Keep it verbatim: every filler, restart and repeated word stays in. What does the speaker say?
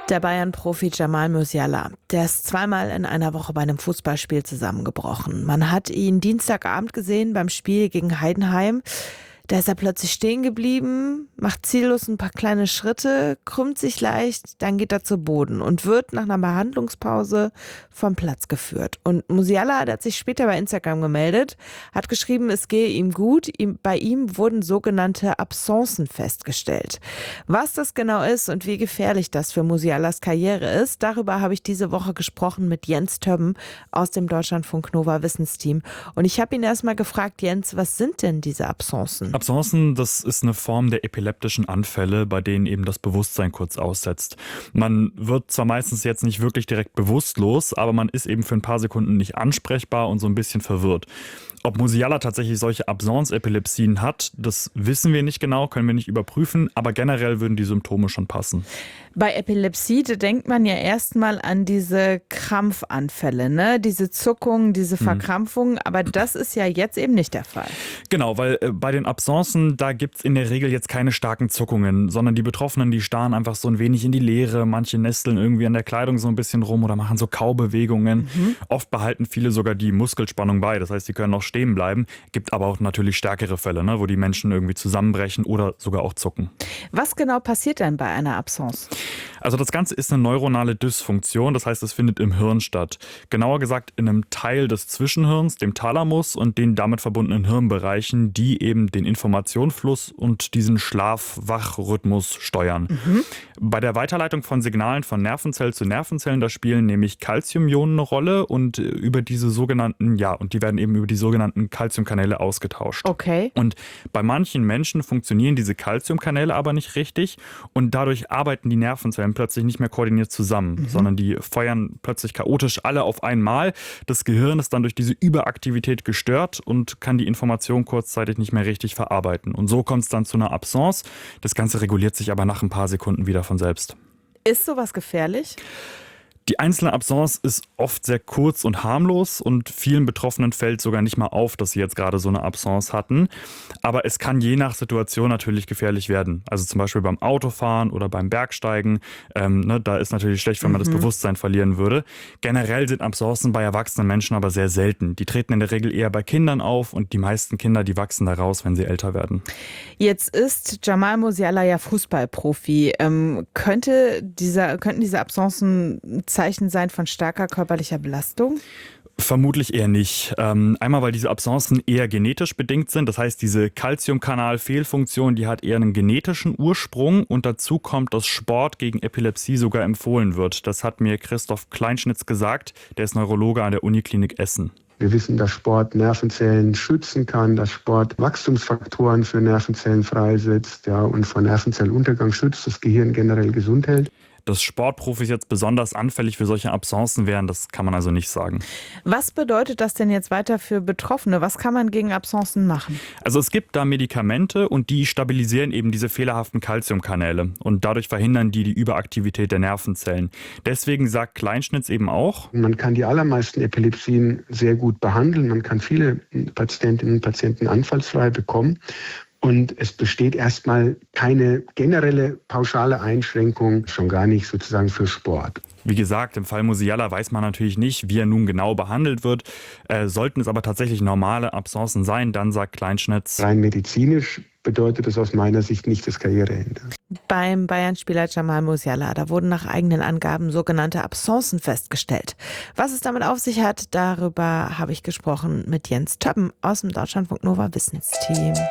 Der Bayern-Profi Jamal Musiala, der ist zweimal in einer Woche bei einem Fußballspiel zusammengebrochen. Man hat ihn Dienstagabend gesehen beim Spiel gegen Heidenheim. Da ist er plötzlich stehen geblieben, macht ziellos ein paar kleine Schritte, krümmt sich leicht, dann geht er zu Boden und wird nach einer Behandlungspause vom Platz geführt. Und Musiala, der hat sich später bei Instagram gemeldet, hat geschrieben, es gehe ihm gut. Ihm, bei ihm wurden sogenannte Absencen festgestellt. Was das genau ist und wie gefährlich das für Musialas Karriere ist, darüber habe ich diese Woche gesprochen mit Jens Többen aus dem Deutschlandfunk Nova Wissensteam. Und ich habe ihn erstmal gefragt, Jens, was sind denn diese Absencen? Absencen, das ist eine Form der epileptischen Anfälle, bei denen eben das Bewusstsein kurz aussetzt. Man wird zwar meistens jetzt nicht wirklich direkt bewusstlos, aber man ist eben für ein paar Sekunden nicht ansprechbar und so ein bisschen verwirrt. Ob Musiala tatsächlich solche Absence-Epilepsien hat, das wissen wir nicht genau, können wir nicht überprüfen, aber generell würden die Symptome schon passen. Bei Epilepsie, da denkt man ja erstmal an diese Krampfanfälle, ne? Diese Zuckungen, diese Verkrampfungen, aber das ist ja jetzt eben nicht der Fall. Genau, weil äh, bei den Absencen, da gibt es in der Regel jetzt keine starken Zuckungen, sondern die Betroffenen, die starren einfach so ein wenig in die Leere, manche nesteln irgendwie an der Kleidung so ein bisschen rum oder machen so Kaubewegungen. Mhm. Oft behalten viele sogar die Muskelspannung bei, das heißt, die können noch stehen bleiben. Gibt aber auch natürlich stärkere Fälle, ne, wo die Menschen irgendwie zusammenbrechen oder sogar auch zucken. Was genau passiert denn bei einer Absence? Also das Ganze ist eine neuronale Dysfunktion, das heißt, es findet im Hirn statt. Genauer gesagt in einem Teil des Zwischenhirns, dem Thalamus und den damit verbundenen Hirnbereichen, die eben den Informationsfluss und diesen Schlaf-Wach-Rhythmus steuern. Mhm. Bei der Weiterleitung von Signalen von Nervenzell zu Nervenzellen, da spielen nämlich Calciumionen eine Rolle und über diese sogenannten, ja, und die werden eben über die sogenannten Calciumkanäle ausgetauscht. Okay. Und bei manchen Menschen funktionieren diese Calciumkanäle aber nicht richtig und dadurch arbeiten die Nervenzellen plötzlich nicht mehr koordiniert zusammen, mhm. sondern die feuern plötzlich chaotisch alle auf einmal. Das Gehirn ist dann durch diese Überaktivität gestört und kann die Information kurzzeitig nicht mehr richtig verarbeiten. Und so kommt es dann zu einer Absence. Das Ganze reguliert sich aber nach ein paar Sekunden wieder von selbst. Ist sowas gefährlich? Die einzelne Absence ist oft sehr kurz und harmlos und vielen Betroffenen fällt sogar nicht mal auf, dass sie jetzt gerade so eine Absence hatten. Aber es kann je nach Situation natürlich gefährlich werden. Also zum Beispiel beim Autofahren oder beim Bergsteigen. Ähm, ne, da ist natürlich schlecht, wenn man mhm. das Bewusstsein verlieren würde. Generell sind Absencen bei erwachsenen Menschen aber sehr selten. Die treten in der Regel eher bei Kindern auf und die meisten Kinder, die wachsen da raus, wenn sie älter werden. Jetzt ist Jamal Musiala ja Fußballprofi. Ähm, könnte dieser, könnten diese Absencen Zeichen sein von starker körperlicher Belastung? Vermutlich eher nicht. Ähm, einmal, weil diese Absencen eher genetisch bedingt sind. Das heißt, diese Calciumkanal-Fehlfunktion, die hat eher einen genetischen Ursprung. Und dazu kommt, dass Sport gegen Epilepsie sogar empfohlen wird. Das hat mir Christoph Kleinschnitz gesagt. Der ist Neurologe an der Uniklinik Essen. Wir wissen, dass Sport Nervenzellen schützen kann, dass Sport Wachstumsfaktoren für Nervenzellen freisetzt, ja, und vor Nervenzelluntergang schützt, das Gehirn generell gesund hält. Dass Sportprofis jetzt besonders anfällig für solche Absencen wären, das kann man also nicht sagen. Was bedeutet das denn jetzt weiter für Betroffene? Was kann man gegen Absencen machen? Also es gibt da Medikamente und die stabilisieren eben diese fehlerhaften Calciumkanäle und dadurch verhindern die die Überaktivität der Nervenzellen. Deswegen sagt Kleinschnitz eben auch: Man kann die allermeisten Epilepsien sehr gut behandeln. Man kann viele Patientinnen und Patienten anfallsfrei bekommen. Und es besteht erstmal keine generelle pauschale Einschränkung, schon gar nicht sozusagen für Sport. Wie gesagt, im Fall Musiala weiß man natürlich nicht, wie er nun genau behandelt wird. Äh, sollten es aber tatsächlich normale Absencen sein, dann sagt Kleinschnitz: Rein medizinisch bedeutet das aus meiner Sicht nicht das Karriereende. Beim Bayern-Spieler Jamal Musiala, da wurden nach eigenen Angaben sogenannte Absencen festgestellt. Was es damit auf sich hat, darüber habe ich gesprochen mit Jens Többen aus dem Deutschlandfunk Nova Wissensteam.